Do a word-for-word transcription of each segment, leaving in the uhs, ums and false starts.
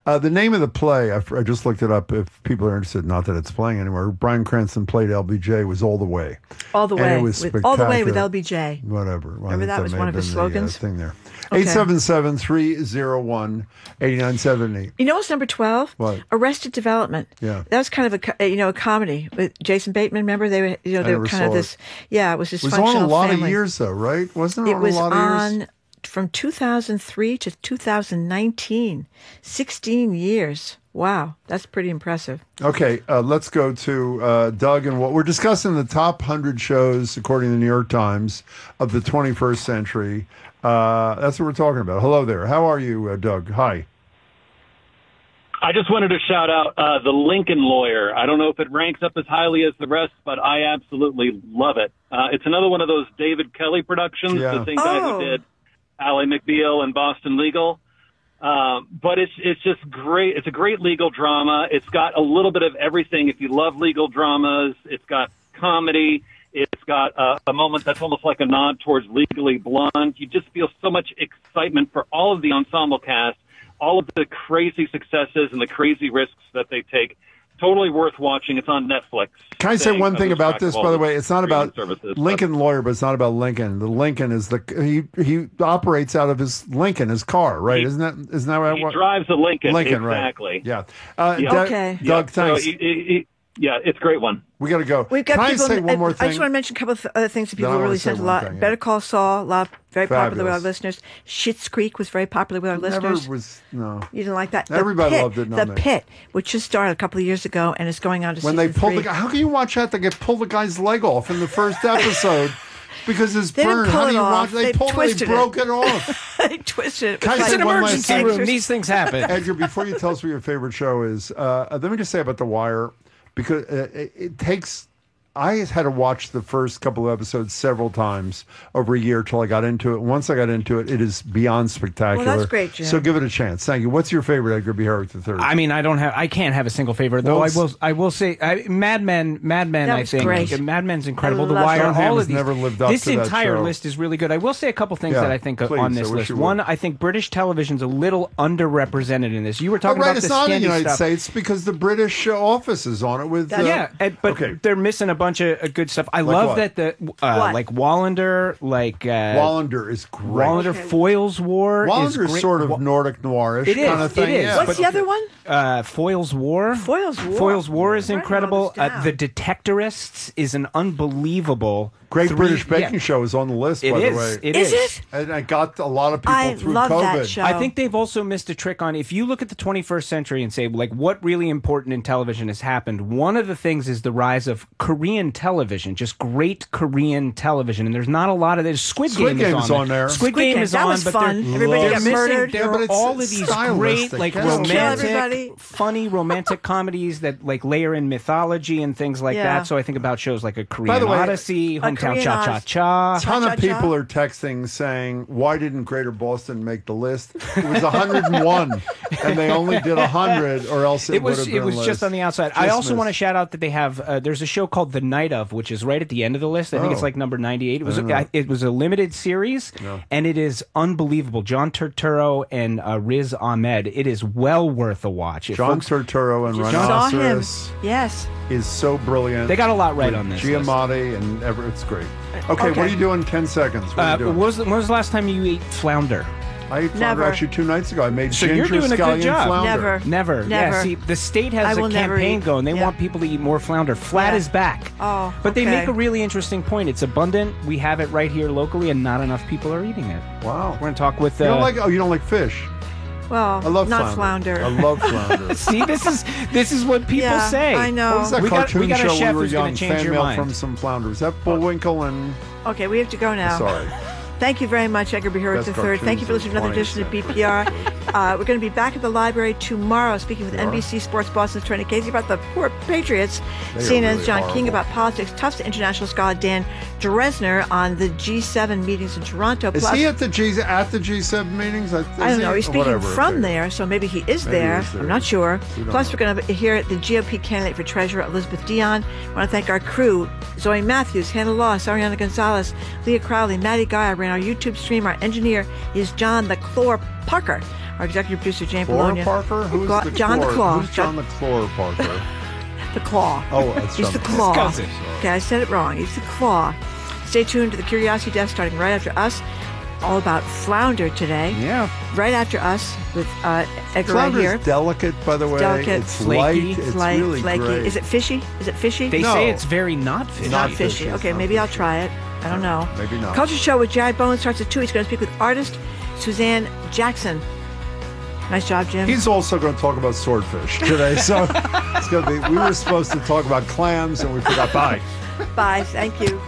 Uh, the name of the play, I, I just looked it up if people are interested, not that it's playing anymore. Bryan Cranston played L B J, was All the Way. All the and Way. It was with, all the Way with L B J. Whatever. Well, Remember that was one of his slogans? The, uh, thing there. Okay. eight seven seven, three oh one, eight nine seven eight. You know what's number twelve? What? Arrested Development. Yeah. That was kind of a, co- you know, a comedy with Jason Bateman. Remember? They were, you know, they I were never kind of saw this, it. yeah, it was this It was functional on a lot family. of years, though, right? Wasn't it, It on was a lot of on years? from two thousand three to two thousand nineteen. sixteen years. Wow. That's pretty impressive. Okay, uh, let's go to uh, Doug and what we're discussing the top one hundred shows, according to the New York Times, of the twenty-first century. Uh, that's what we're talking about. Hello there. How are you, uh, Doug? Hi. I just wanted to shout out uh, The Lincoln Lawyer. I don't know if it ranks up as highly as the rest, but I absolutely love it. Uh, it's another one of those David Kelly productions, Yeah. the same guy Oh. who did Ally McBeal and Boston Legal. Um, but it's it's just great. It's a great legal drama. It's got a little bit of everything. If you love legal dramas, it's got comedy. It's got uh, a moment that's almost like a nod towards Legally Blonde. You just feel so much excitement for all of the ensemble cast, all of the crazy successes and the crazy risks that they take. Totally worth watching. It's on Netflix. Can I say Staying one on thing the about track this, of all by the the way? It's not streaming about services, Lincoln Lawyer, but it's not about Lincoln. The Lincoln is the he he operates out of his Lincoln, his car, right? He- isn't that isn't that right? He drives a Lincoln. Lincoln, exactly. right? Yeah. Uh, Yeah. Doug- Okay. Doug, Yeah, thanks. So he, he, he, yeah, it's a great one. We got to go. We've got Can people. I say one more I thing? just want to mention a couple of other things that Then I people wanna really say sent a one lot. thing, yeah. Better Call Saul, a lot, very popular with our Fabulous. listeners. Schitt's Creek was very popular with our Never listeners. was no. You didn't like that? The Everybody Pit, loved it, The not me. Pit, which just started a couple of years ago and is going on to When season they pulled three. the guy, how can you watch that? They get pull the guy's leg off in the first episode because it's They didn't burned. pull How it do you off. watch? They They pulled it. They twisted it. broke it off. They twisted it. Can I It's say like one last Emergency thing? room. These things happen. Edgar, before you tell us what your favorite show is, uh, let me just say about The Wire, because uh, it, it takes. I had to watch the first couple of episodes several times over a year till I got into it. Once I got into it, it is beyond spectacular. Well, that's great, Jim. So give it a chance. Thank you. What's your favorite Edgar B. Harrick the third? I mean, I don't have, I can't have a single favorite though. Well, I it's- will, I will say, I, Mad Men, Mad Men. That I was think great. Mad Men's incredible. I The love Wire, John Hamm all has of these. never lived up this to that entire show. list is really good. I will say a couple things Yeah, that I think please, on I this wish list. you would. One, I think British television's a little underrepresented in this. You were Oh, talking right, about it's the not in the Scandi United stuff. States because the British uh, office is on it with. Uh, yeah, and- but okay. they're missing a bunch of uh, good stuff. I Like love what? that the uh, What? like Wallander, like uh, Wallander is great. Wallander Okay. Foyle's War. Wallander is is sort of Wa- Nordic noirish It is, kind of it thing. is, Yeah. What's but- the other one? Uh, Foyle's War. Foyle's War. Foyle's War is I'm writing all incredible. this down. Uh, the Detectorists is an unbelievable Great three- British Baking yeah. Show is on the list, It by is. the way. It Is is. it? And I got a lot of people I through love COVID. that show. I think they've also missed a trick on, if you look at the twenty-first century and say, like, what really important in television has happened, one of the things is the rise of Korean television, just great Korean television. And there's not a lot of this. Squid, Squid Game, Game is is on, on there. Squid, Squid Game, Game, is that on, was but fun. they're, Everybody they're got missing, murdered. There Yeah, but are it's- all of it's these stylistic. great, like, They don't kill everybody. romantic, funny romantic comedies that, like, layer in mythology and things like Yeah. that. So I think about shows like A Korean the way, Odyssey, A Hometown Korean Cha Cha Odyssey. Cha. A ton of Cha-cha-cha? people are texting saying, why didn't Greater Boston make the list? It was one hundred one, and they only did one hundred, or else it, It would was have been it was list. just on the outside. I Just also want to missed. shout out that they have uh, there's a show called The Night of, which is right at the end of the list. I think it's Oh. like number ninety-eight. It was I don't know. a, it was a limited series, and it is unbelievable. John Turturro and uh, Riz Ahmed. It is well worth a watch. If John folks- Turturro and Just saw him. Rhinoceros Yes. is so brilliant. They got a lot right With on this list. Giamatti and ever, it's great. Okay, Okay. what are you doing? Ten seconds. What are Uh, you doing? when was, the, when was the last time you ate flounder? I ate flounder Never. actually two nights ago. I made So ginger you're doing a good scallion job. flounder. Never. Never. Never. Yeah, see, the state has I a will never campaign eat. going. They Yeah. want people to eat more flounder. Flat Yeah. is back. Oh, But they okay. make a really interesting point. It's abundant. We have it right here locally, and not enough people are eating it. Wow. We're going to talk with... Uh, You don't like? Oh, you don't like fish? Well, I love not flounder. flounder. I love flounder. See, this is this is what people yeah, say. I know. What was that We got- cartoon we got a show chef when we were who's gonna young? change Fan your mail mind. from some flounder. Was that Bullwinkle and? Okay, we have to go now. Sorry. Thank you very much, Edgar B. Harrick Best the third. Thank you for listening to another cartoons edition of of B P R. Uh, we're going to be back at the library tomorrow speaking with We are? N B C Sports Boston's Tony Casey about the poor Patriots. They are C N N's really John horrible. King about politics. Tufts international scholar Dan Dresner on the G seven meetings in Toronto. Is Plus, he at the G at the G seven meetings? Is I don't know. he? He's speaking Whatever, from okay. there, so maybe he is Maybe he there. is there. I'm not sure. We don't Plus, know. we're going to hear the G O P candidate for treasurer, Elizabeth Dion. I want to thank our crew, Zoe Matthews, Hannah Loss, Ariana Gonzalez, Leah Crowley, Maddie Guy ran our YouTube stream. Our engineer is John the Clore Parker. Our executive producer, Jane Clore Bologna. Parker? Who's Claw- the John Clore? the Claw. Who's John the Clore Parker? The Claw. Oh, that's He's John the the Claw. His cousin. Okay, I said it wrong. He's the Claw. Stay tuned to the Curiosity Desk starting right after us. All about flounder today. Yeah. Right after us with uh, Edgar right Flounder here. is delicate, by the way. Delicate. It's Flaky. light. It's Light, really flaky. great. Is it fishy? Is it fishy? They No. say it's very not fishy. Not Not fishy. fishy. Okay, It's not maybe I'll fishy. try it. I don't know. Maybe not. Culture Show with Jared Bowen starts at two. He's going to speak with artist Suzanne Jackson. Nice job, Jim. He's also going to talk about swordfish today. So it's going to be, we were supposed to talk about clams and we forgot. Bye. Bye. Thank you.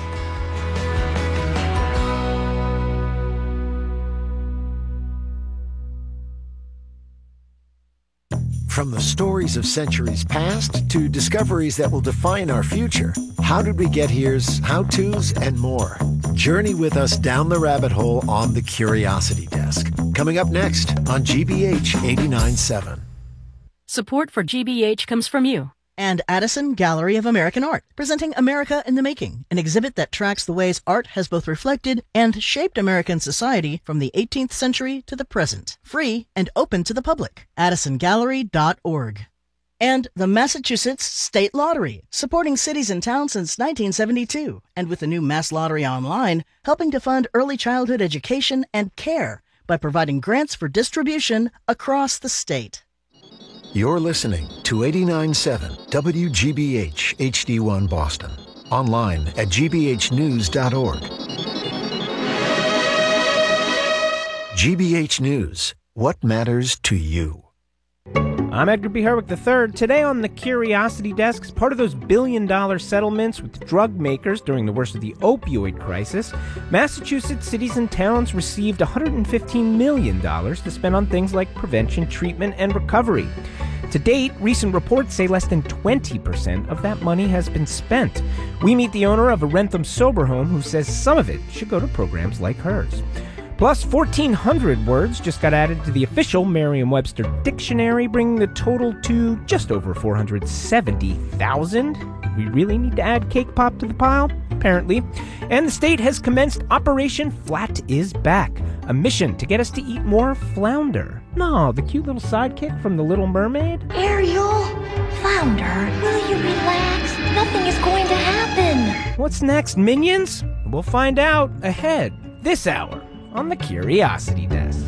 From the stories of centuries past to discoveries that will define our future, How Did We Get Here's how-tos and more. Journey with us down the rabbit hole on the Curiosity Desk. Coming up next on G B H eighty-nine point seven. Support for G B H comes from you. And Addison Gallery of American Art, presenting America in the Making, an exhibit that tracks the ways art has both reflected and shaped American society from the eighteenth century to the present. Free and open to the public. addison gallery dot org. And the Massachusetts State Lottery, supporting cities and towns since nineteen seventy-two, and with the new Mass Lottery Online, helping to fund early childhood education and care by providing grants for distribution across the state. You're listening to eighty-nine point seven W G B H H D one Boston. Online at g b h news dot org. G B H News. What matters to you? I'm Edgar B. Herwick the third. Today on the Curiosity Desk, as part of those billion-dollar settlements with drug makers during the worst of the opioid crisis, Massachusetts cities and towns received one hundred fifteen million dollars to spend on things like prevention, treatment, and recovery. To date, recent reports say less than twenty percent of that money has been spent. We meet the owner of a Rentham sober home who says some of it should go to programs like hers. Plus, fourteen hundred words just got added to the official Merriam-Webster dictionary, bringing the total to just over four hundred seventy thousand. Do we really need to add cake pop to the pile? Apparently. And the state has commenced Operation Flat is Back, a mission to get us to eat more flounder. No, the cute little sidekick from The Little Mermaid. Ariel, Flounder, will you relax? Nothing is going to happen. What's next, minions? We'll find out ahead this hour on the Curiosity Desk.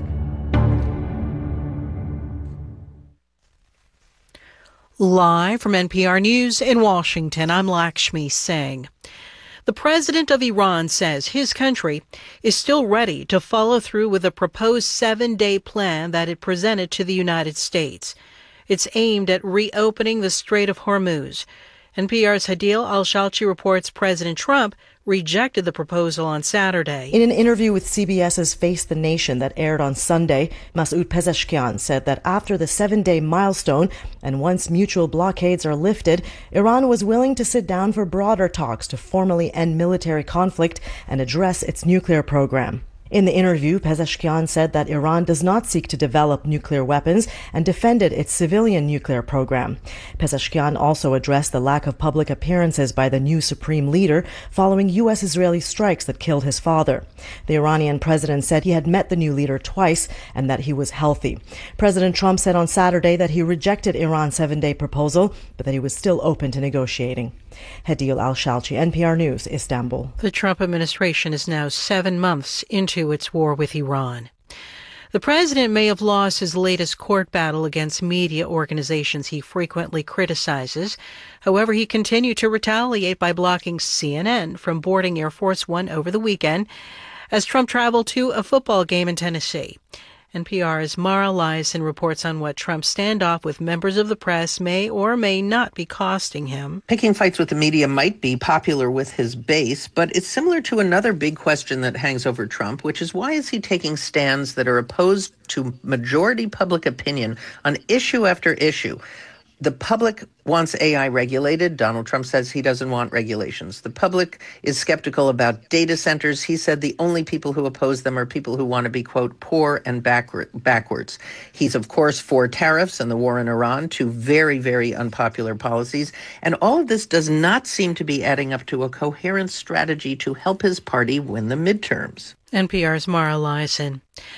Live from N P R News in Washington, I'm Lakshmi Singh. The president of Iran says his country is still ready to follow through with a proposed seven-day plan that it presented to the United States. It's aimed at reopening the Strait of Hormuz. N P R's Hadil Al-Shalchi reports President Trump rejected the proposal on Saturday. In an interview with C B S's Face the Nation that aired on Sunday, Masoud Pezeshkian said that after the seven-day milestone and once mutual blockades are lifted, Iran was willing to sit down for broader talks to formally end military conflict and address its nuclear program. In the interview, Pezeshkian said that Iran does not seek to develop nuclear weapons and defended its civilian nuclear program. Pezeshkian also addressed the lack of public appearances by the new supreme leader following U S-Israeli strikes that killed his father. The Iranian president said he had met the new leader twice and that he was healthy. President Trump said on Saturday that he rejected Iran's seven-day proposal, but that he was still open to negotiating. Hadil Al-Shalchi, N P R News, Istanbul. The Trump administration is now seven months into its war with Iran. The president may have lost his latest court battle against media organizations he frequently criticizes. However, he continued to retaliate by blocking C N N from boarding Air Force One over the weekend as Trump traveled to a football game in Tennessee. N P R's Mara Liasson reports on what Trump's standoff with members of the press may or may not be costing him. Picking fights with the media might be popular with his base, but it's similar to another big question that hangs over Trump, which is why is he taking stands that are opposed to majority public opinion on issue after issue? The public wants A I regulated. Donald Trump says he doesn't want regulations. The public is skeptical about data centers. He said the only people who oppose them are people who want to be, quote, poor and backward, backwards. He's, of course, for tariffs and the war in Iran, two very, very unpopular policies. And all of this does not seem to be adding up to a coherent strategy to help his party win the midterms. N P R's Mara Liasson.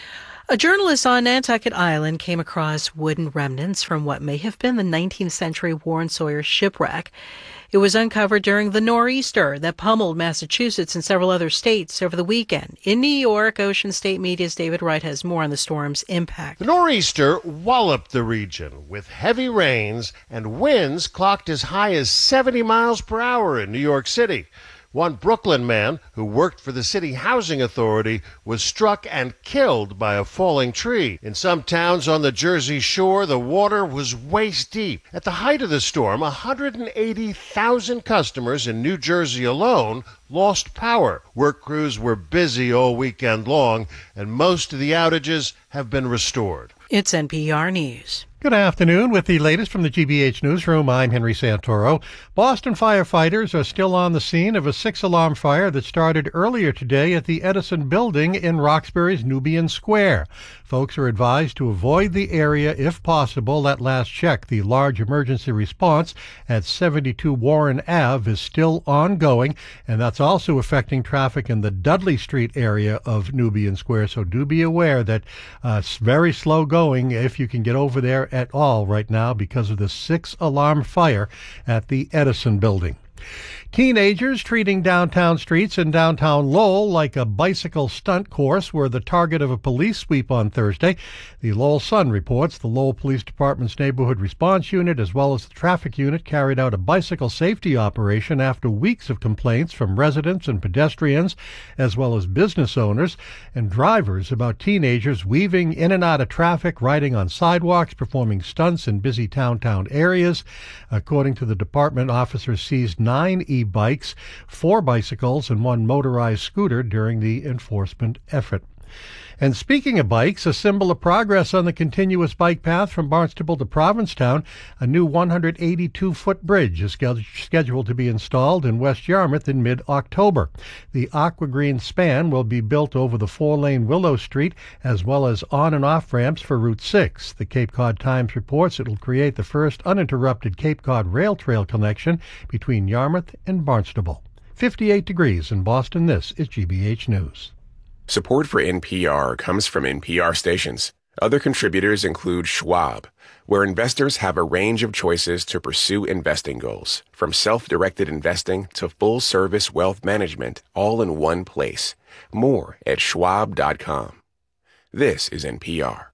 A journalist on Nantucket Island came across wooden remnants from what may have been the nineteenth century Warren Sawyer shipwreck. It was uncovered during the nor'easter that pummeled Massachusetts and several other states over the weekend. In New York, Ocean State Media's David Wright has more on the storm's impact. The nor'easter walloped the region with heavy rains and winds clocked as high as seventy miles per hour in New York City. One Brooklyn man who worked for the city housing authority was struck and killed by a falling tree. In some towns on the Jersey Shore, the water was waist deep. At the height of the storm, one hundred eighty thousand customers in New Jersey alone lost power. Work crews were busy all weekend long, and most of the outages have been restored. It's N P R News. Good afternoon. With the latest from the G B H Newsroom, I'm Henry Santoro. Boston firefighters are still on the scene of a six-alarm fire that started earlier today at the Edison Building in Roxbury's Nubian Square. Folks are advised to avoid the area if possible. At last check, the large emergency response at seventy-two Warren Avenue is still ongoing, and that's also affecting traffic in the Dudley Street area of Nubian Square. So do be aware that uh, it's very slow going if you can get over there at all right now because of the six-alarm fire at the Edison Building. Teenagers treating downtown streets in downtown Lowell like a bicycle stunt course were the target of a police sweep on Thursday. The Lowell Sun reports the Lowell Police Department's Neighborhood Response Unit as well as the Traffic Unit carried out a bicycle safety operation after weeks of complaints from residents and pedestrians as well as business owners and drivers about teenagers weaving in and out of traffic, riding on sidewalks, performing stunts in busy downtown areas. According to the department, officers seized nine e-bikes, four bicycles, and one motorized scooter during the enforcement effort. And speaking of bikes, a symbol of progress on the continuous bike path from Barnstable to Provincetown, a new one hundred eighty-two foot bridge is scheduled to be installed in West Yarmouth in mid-October. The Aqua Green span will be built over the four-lane Willow Street as well as on and off ramps for Route six. The Cape Cod Times reports it will create the first uninterrupted Cape Cod rail trail connection between Yarmouth and Barnstable. fifty-eight degrees in Boston. This is G B H News. Support for N P R comes from N P R stations. Other contributors include Schwab, where investors have a range of choices to pursue investing goals, from self-directed investing to full-service wealth management, all in one place. More at schwab dot com. This is N P R.